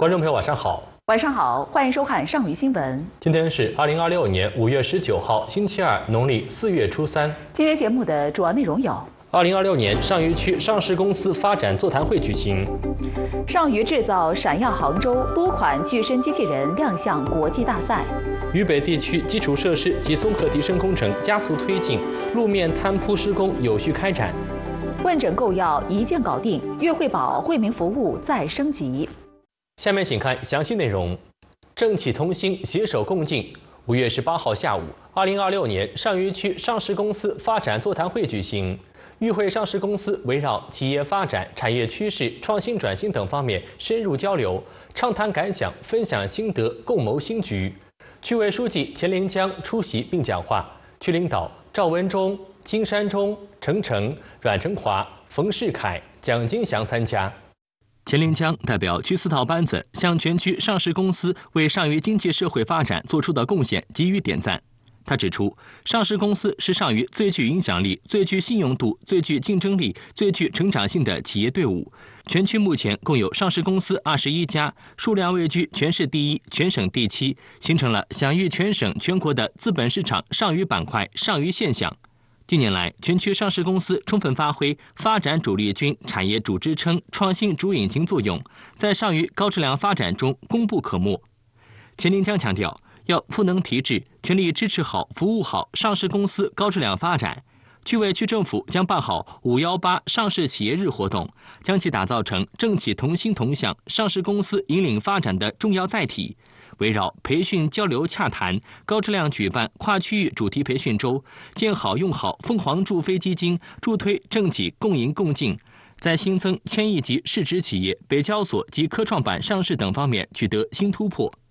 观众朋友，晚上好。 晚上好，欢迎收看上虞新闻。 今天是2026年5月19号，星期二，农历4月初3。 今天节目的主要内容有 ：2026年上虞区上市公司发展座谈会举行； 上虞制造闪耀杭州多款具身机器人亮相国际大赛； 渝北地区基础设施及综合提升工程加速推进，路面摊铺施工有序开展； 问诊购药一键搞定，粤惠保惠民服务再升级。 下面请看详细内容。政企同心，携手共进。5月18号下午，2026年上虞区上市公司发展座谈会举行。与会上市公司围绕企业发展、产业趋势、创新转型等方面深入交流，畅谈感想，分享心得，共谋新局。区委书记钱连江出席并讲话，区领导赵文忠、金山中、程程、阮成华、冯世凯、蒋金祥参加。钱连江代表区4套班子，向全区上市公司为上虞经济社会发展做出的贡献给予点赞。他指出，上市公司是上虞最具影响力、最具信用度、最具竞争力、最具成长性的企业队伍。全区目前共有上市公司21家，数量位居全市第1、全省第7，形成了享誉全省全国的资本市场上虞板块上虞现象。近年来，全区上市公司充分发挥发展主力军、产业主支撑、创新主引擎作用，在上虞高质量发展中功不可没。钱连江强调，要赋能提质，全力支持好、服务好上市公司高质量发展。区委区政府将办好518上市企业日活动，将其打造成政企同心同向、上市公司引领发展的重要载体。围绕培训交流洽谈，高质量举办跨区域主题培训周，建好用好凤凰助飞基金，助推政企共赢共进，在新增1000亿级市值企业、北交所及科创板上市等方面取得新突破。